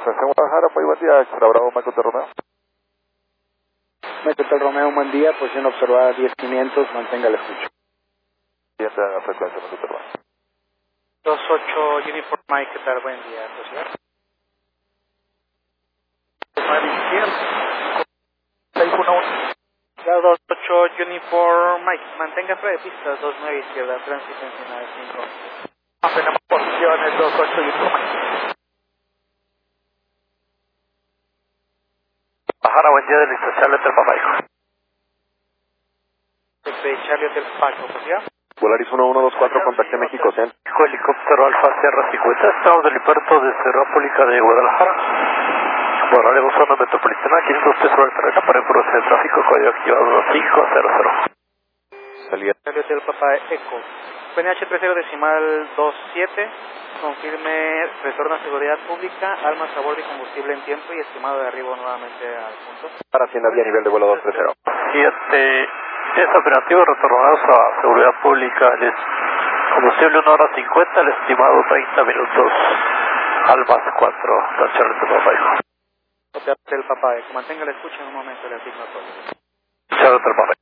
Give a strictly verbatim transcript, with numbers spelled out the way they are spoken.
Estación Guadalajara, muy buen día, Extra Bravo, Michael de Romeo. Michael del Romeo, un buen día, posición observada diez quinientos, mantenga la escucha. Siguiente a la frecuencia, Michael de Romeo. dos ocho Uniform Mike, ¿qué tal? Buen día, sociedad. nueve izquierda. seis uno uno. dos ocho Uniform Mike, mantenga fuera de pista, dos nueve izquierda, tránsito en zona de cinco. Tenemos posiciones dos ocho Uniform Mike. Bajara, buen día, de listo, Charlie Hotel Papaico. Desde Charlie Hotel Paco, sociedad. Volaris uno uno dos cuatro, contacte México Centro. Helicóptero Alfa Sierra cincuenta, estamos del aeropuerto de República de Guadalajara. Por área zona metropolitana, quinientos tres sobre el terreno para el cruce de tráfico, código activado cinco cero cero. Salida. Charlie Hotel Papa Eco. P N H tres cero decimal dos siete. Confirme retorno a seguridad pública, armas a bordo y combustible en tiempo y estimado de arribo nuevamente al punto. Para Hacienda Vía, nivel de vuelo dos tres cero. siete, es operativo, retornados a seguridad pública, el combustible una hora cincuenta, el estimado treinta minutos, al más cuatro, la Charlie de Papaico. Hotel Papa Eco, mantenga la escucha en un momento, le asigno todo. Charlie de Papaico.